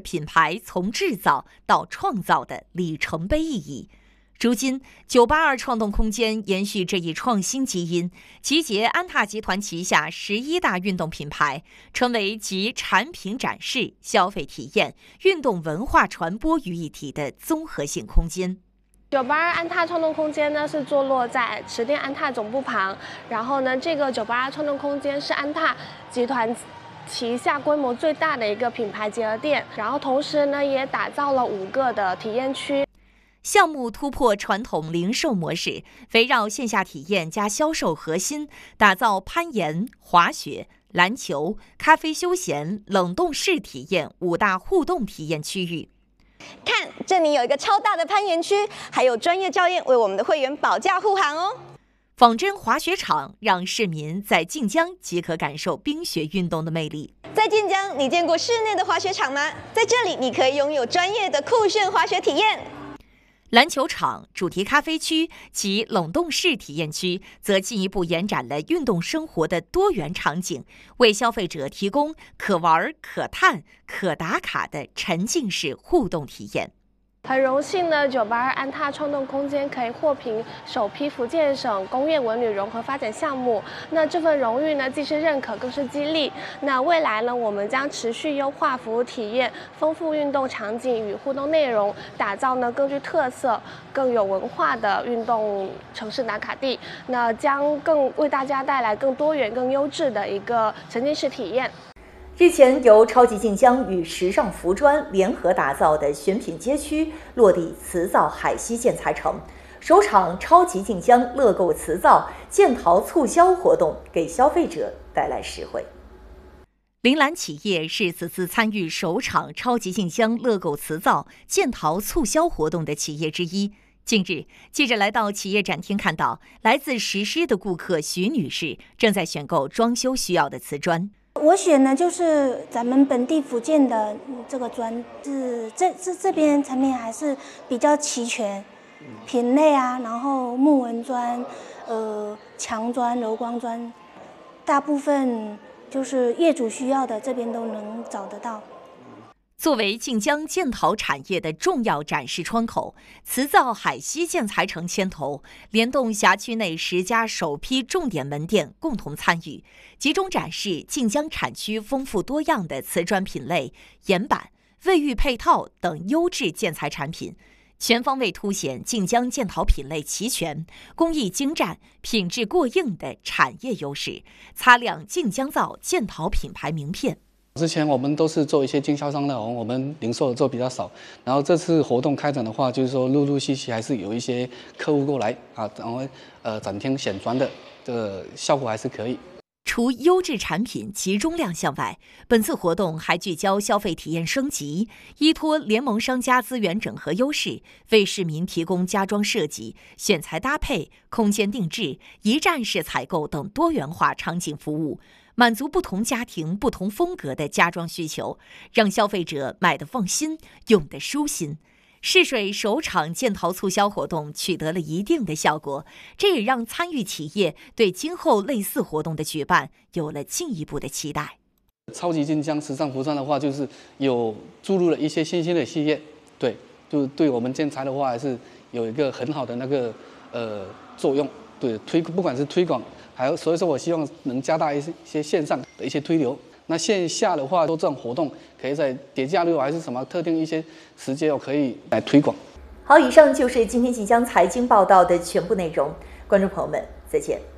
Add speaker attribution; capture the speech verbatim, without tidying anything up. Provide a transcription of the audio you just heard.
Speaker 1: 品牌从制造到创造的里程碑意义。如今，九八二创动空间延续这一创新基因，集结安踏集团旗下十一大运动品牌，成为集产品展示、消费体验、运动文化传播于一体的综合性空间。
Speaker 2: 九八二安踏创动空间呢是坐落在池店安踏总部旁，然后呢，这个九八二创动空间是安踏集团旗下规模最大的一个品牌结合店，然后同时呢也打造了五个的体验区。
Speaker 1: 项目突破传统零售模式，围绕线下体验加销售核心，打造攀岩、滑雪、篮球、咖啡休闲、冷冻室体验五大互动体验区域。
Speaker 3: 看，这里有一个超大的攀岩区，还有专业教练为我们的会员保驾护航哦。
Speaker 1: 仿真滑雪场让市民在晋江即可感受冰雪运动的魅力。
Speaker 3: 在晋江，你见过室内的滑雪场吗？在这里，你可以拥有专业的酷炫滑雪体验。
Speaker 1: 篮球场、主题咖啡区及冷冻室体验区则进一步延展了运动生活的多元场景，为消费者提供可玩、可探、可打卡的沉浸式互动体验。
Speaker 2: 很荣幸呢，九八二安踏创动空间可以获评首批福建省工业文旅融合发展项目。那这份荣誉呢，既是认可，更是激励。那未来呢，我们将持续优化服务体验，丰富运动场景与互动内容，打造呢更具特色、更有文化的运动城市打卡地。那将更为大家带来更多元、更优质的一个沉浸式体验。
Speaker 1: 日前，由超级晋江与时尚服装联合打造的选品街区落地瓷造海西建材城，首场超级晋江乐购瓷造建陶促销活动给消费者带来实惠。铃兰企业是此次参与首场超级晋江乐购瓷造建陶促销活动的企业之一。近日，记者来到企业展厅，看到来自石狮的顾客徐女士正在选购装修需要的瓷砖。
Speaker 4: 我选的就是咱们本地福建的这个砖，是这这这边产品还是比较齐全，品类啊，然后木纹砖、呃墙砖、柔光砖，大部分就是业主需要的，这边都能找得到。
Speaker 1: 作为晋江建陶产业的重要展示窗口，瓷造海西建材城牵头，联动辖区内十家首批重点门店共同参与，集中展示晋江产区丰富多样的瓷砖品类、岩板、卫浴配套等优质建材产品，全方位凸显晋江建陶品类齐全、工艺精湛、品质过硬的产业优势，擦亮晋江造建陶品牌名片。
Speaker 5: 之前我们都是做一些经销商的，我们零售的做比较少。然后这次活动开展的话，就是说陆陆续续还是有一些客户过来啊，然后呃展厅选砖的这个效果还是可以。
Speaker 1: 除优质产品集中亮相外，本次活动还聚焦消费体验升级，依托联盟商家资源整合优势，为市民提供家装设计、选材搭配、空间定制、一站式采购等多元化场景服务，满足不同家庭不同风格的家装需求，让消费者买得放心，用得舒心。试水首场建陶促销活动取得了一定的效果，这也让参与企业对今后类似活动的举办有了进一步的期待。
Speaker 5: 超级晋江时尚服装的话，就是有注入了一些新兴的企业，对，就对我们建材的话，还是有一个很好的那个呃作用，对推不管是推广，还有所以说我希望能加大一些一些线上的一些推流。那线下的话，做这种活动，可以在节假日还是什么特定一些时间，我可以来推广。
Speaker 1: 好，以上就是今天晋江财经报道的全部内容，观众朋友们，再见。